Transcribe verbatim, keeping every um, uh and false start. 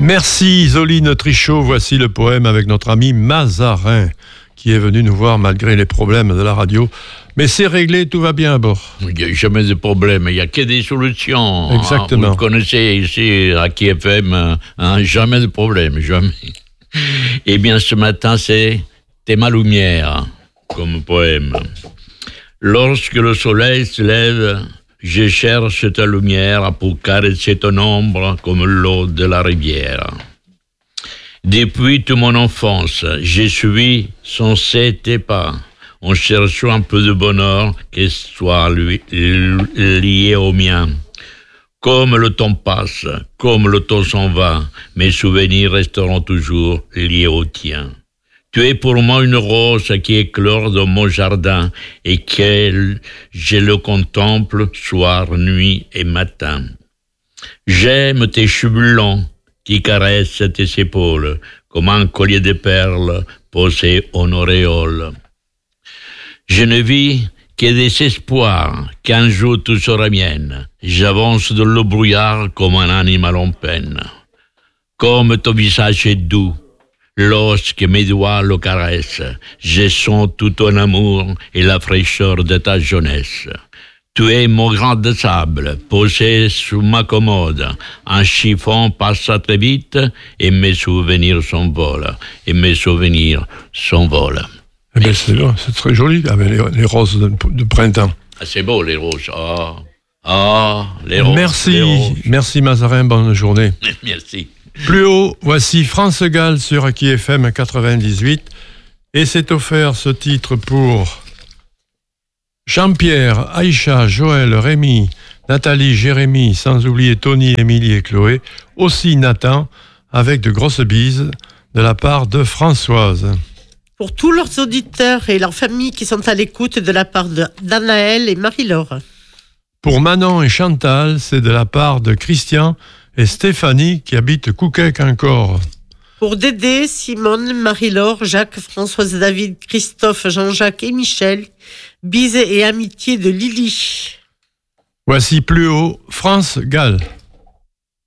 Merci Zoline Trichot. Voici le poème avec notre ami Mazarin, qui est venu nous voir malgré les problèmes de la radio. Mais c'est réglé, tout va bien à bord. Il n'y a jamais de problème, il n'y a que des solutions. Exactement. Hein. Vous le connaissez ici à K F M, hein, jamais de problème, jamais. Eh bien, ce matin, c'est « T'es ma lumière » comme poème. Lorsque le soleil se lève, je cherche ta lumière pour caresser ton ombre comme l'eau de la rivière. Depuis toute mon enfance, je suis censé tes pas, en cherchant un peu de bonheur qui soit lui, lié au mien. Comme le temps passe, comme le temps s'en va, mes souvenirs resteront toujours liés au tien. Tu es pour moi une rose qui éclore dans mon jardin et que je le contemple soir, nuit et matin. J'aime tes cheveux longs qui caressent tes épaules comme un collier de perles posé en auréole. Je ne vis que des espoirs qu'un jour tu seras mienne. J'avance dans le brouillard comme un animal en peine. Comme ton visage est doux, lorsque mes doigts le caressent, je sens tout ton amour et la fraîcheur de ta jeunesse. Tu es mon grain de sable posé sous ma commode. Un chiffon passe très vite et mes souvenirs s'envolent. Et mes souvenirs s'envolent. Eh bien, c'est, c'est très joli avec les, les roses de, de printemps. Ah, c'est beau les roses. Ah, ah les roses. Merci, les roses. merci Mazarin, bonne journée. Merci. Plus haut, voici France Gall sur K F M quatre-vingt-dix-huit. Et c'est offert ce titre pour Jean-Pierre, Aïcha, Joël, Rémi, Nathalie, Jérémy, sans oublier Tony, Émilie et Chloé. Aussi Nathan, avec de grosses bises de la part de Françoise. Pour tous leurs auditeurs et leurs familles qui sont à l'écoute de la part de d'Anaël et Marie-Laure. Pour Manon et Chantal, c'est de la part de Christian et Stéphanie qui habitent Couquet-Quincor. Pour Dédé, Simone, Marie-Laure, Jacques, Françoise, David, Christophe, Jean-Jacques et Michel, bise et amitié de Lily. Voici plus haut, France Gall.